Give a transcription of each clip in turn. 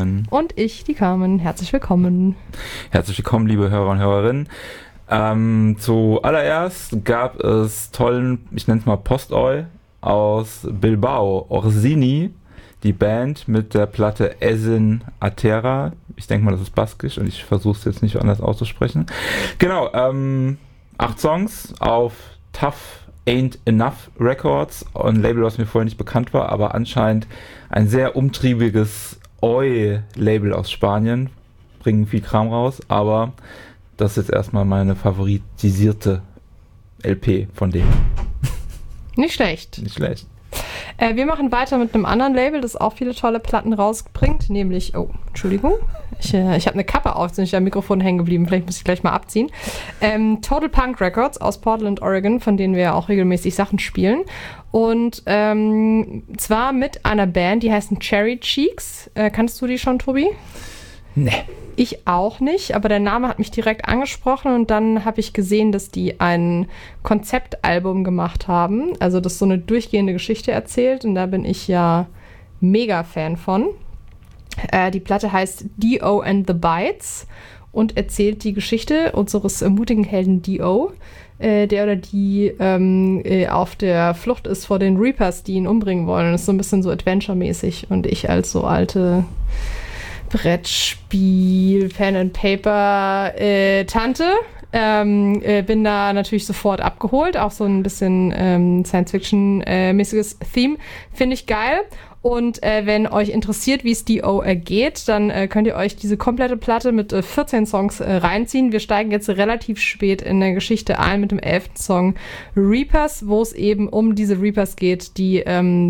Und ich, die Carmen. Herzlich willkommen. Herzlich willkommen, liebe Hörer und Hörerinnen. Zuallererst gab es tollen, ich nenne es mal Postoi aus Bilbao, Orsini, die Band mit der Platte Ezin Atera. Ich denke mal, das ist baskisch und ich versuche es jetzt nicht anders auszusprechen. Genau, 8 Songs auf Tough Ain't Enough Records, ein Label, was mir vorher nicht bekannt war, aber anscheinend ein sehr umtriebiges Oi-Label aus Spanien. Bringen viel Kram raus, aber das ist jetzt erstmal meine favoritisierte LP von denen. Nicht schlecht. Nicht schlecht. Wir machen weiter mit einem anderen Label, das auch viele tolle Platten rausbringt, nämlich, Entschuldigung, ich habe eine Kappe auf, sind ich am Mikrofon hängen geblieben, vielleicht muss ich gleich mal abziehen. Total Punk Records aus Portland, Oregon, von denen wir ja auch regelmäßig Sachen spielen. Und zwar mit einer Band, die heißen Cherry Cheeks. Kannst du die schon, Tobi? Nee. Ich auch nicht, aber der Name hat mich direkt angesprochen und dann habe ich gesehen, dass die ein Konzeptalbum gemacht haben, also das so eine durchgehende Geschichte erzählt und da bin ich ja mega Fan von. Die Platte heißt Dio and the Bites und erzählt die Geschichte unseres mutigen Helden Dio, der oder die auf der Flucht ist vor den Reapers, die ihn umbringen wollen. Das ist so ein bisschen so Adventure-mäßig und ich als so alte Brettspiel, Pen and Paper Tante. Bin da natürlich sofort abgeholt. Auch so ein bisschen Science-Fiction-mäßiges Theme. Finde ich geil. Und wenn euch interessiert, wie es Dio ergeht, dann könnt ihr euch diese komplette Platte mit 14 Songs reinziehen. Wir steigen jetzt relativ spät in der Geschichte ein mit dem 11. Song Reapers, wo es eben um diese Reapers geht, die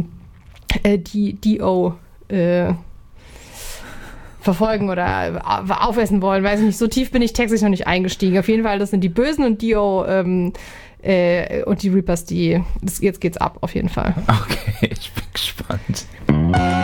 Dio verfolgen oder aufessen wollen, weiß ich nicht, so tief bin ich textlich noch nicht eingestiegen. Auf jeden Fall, das sind die Bösen und Dio und die Reapers, jetzt geht's ab, auf jeden Fall. Okay, ich bin gespannt.